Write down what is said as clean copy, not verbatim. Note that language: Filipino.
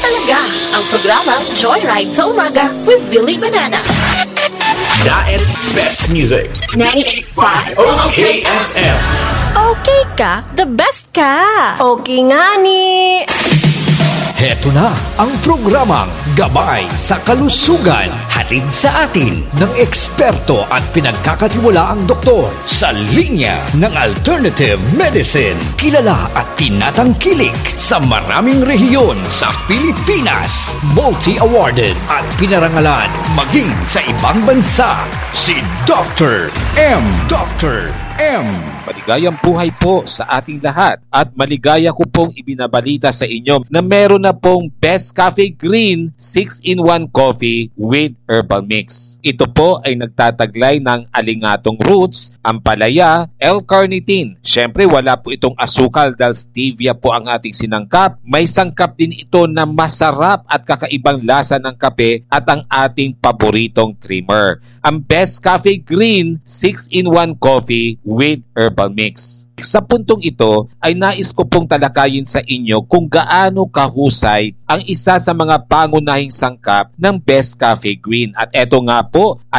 talaga ang programang Joyride sa Umaga with Billy Banana. Diet's best music. 98.5 Okay FM. Okay ka? The best ka! Okay nga ni! Heto na ang programang Gabay sa Kalusugan, hatid sa atin ng eksperto at pinagkakatiwalaang doktor sa linya ng alternative medicine. Kilala at tinatangkilik sa maraming rehiyon sa Pilipinas. Multi-awarded at pinarangalan maging sa ibang bansa. Si Dr. M. Dr. M. Maligayang buhay po sa ating lahat at maligaya ko pong ibinabalita sa inyo na meron na pong Best Cafe Green 6-in-1 Coffee with Herbal Mix. Ito po ay nagtataglay ng alingatong roots, ampalaya, L-carnitine. Siyempre wala po itong asukal dahil stevia po ang ating sinangkap. May sangkap din ito na masarap at kakaibang lasa ng kape at ang ating paboritong creamer. Ang Best Cafe Green 6-in-1 Coffee with Herbal Mix. Sa puntong ito ay nais ko pong talakayin sa inyo kung gaano kahusay ang isa sa mga pangunahing sangkap ng Best Cafe Green. At eto nga po